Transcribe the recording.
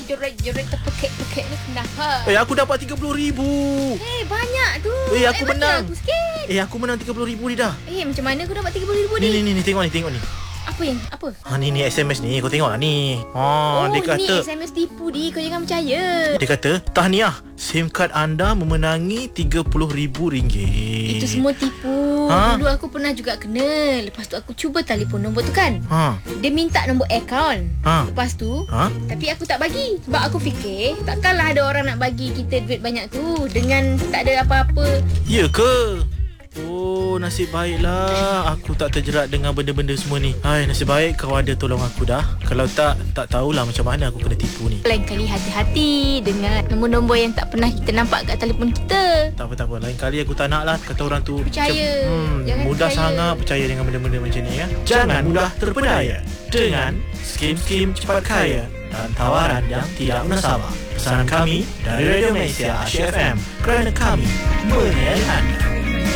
jerit terpekik-pekik ni kenapa? Aku dapat 30,000. Banyak tu. Aku menang. Aku sikit. Aku menang 30,000 ni dah. Macam mana aku dapat 30,000 ni? Ni tengok ni. Apa? Ni SMS ni, kau tengok lah ni. Dia kata ni SMS tipu di, kau jangan percaya. Dia kata, tahniah, SIM card anda memenangi RM30,000. Itu semua tipu. Dulu aku pernah juga kena. Lepas tu aku cuba telefon nombor tu kan. Dia minta nombor akaun. Lepas tu tapi aku tak bagi. Sebab aku fikir takkanlah ada orang nak bagi kita duit banyak tu dengan tak ada apa-apa. Ya ke? Nasib baiklah aku tak terjerat dengan benda-benda semua ni. Nasib baik kau ada tolong aku dah. Kalau tak tahulah macam mana aku kena tipu ni. Lain kali hati-hati dengan nombor-nombor yang tak pernah kita nampak kat telefon kita. Tak apa. Lain kali aku tak nak lah kata orang tu percaya. Mudah sangat percaya dengan benda-benda macam ni ya. Jangan mudah terpedaya dengan skim cepat kaya dan tawaran yang tidak menasabah. Pesanan kami dari Radio Malaysia Asyik FM, kerana kami melayani anda.